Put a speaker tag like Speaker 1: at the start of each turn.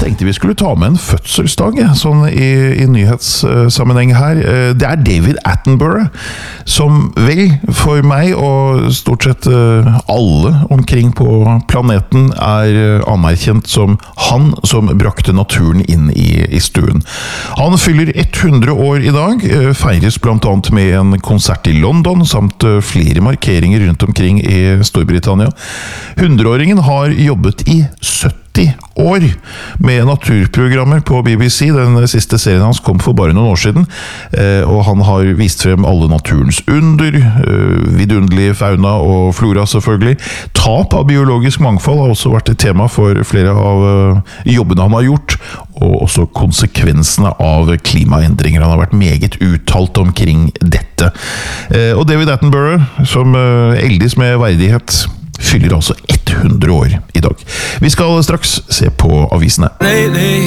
Speaker 1: tenkte vi skulle ta med en fødselsdag, sånn i nyhetssammenheng her. Det David Attenborough, som vel for meg og stort sett alle omkring på planeten anerkjent som han som brakte naturen inn i stuen. Han fyller 100 år i dag, feires blant annet med en konsert i London, samt flere markeringer rundt omkring i Storbritannia. 100-åringen har jobbet i 70 år med naturprogrammer på BBC. Den siste serien hans kom for bare noen år siden, og han har vist frem alle naturens under, vidunderlige fauna og flora selvfølgelig. Tap av biologisk mangfold har også vært et tema for flere av jobbene han har gjort, og også konsekvensene av klimaendringer. Han har vært meget uttalt omkring dette. Og David Attenborough, som eldes med verdighet, fyller altså 100 år i dag. Vi skal straks se på avisene.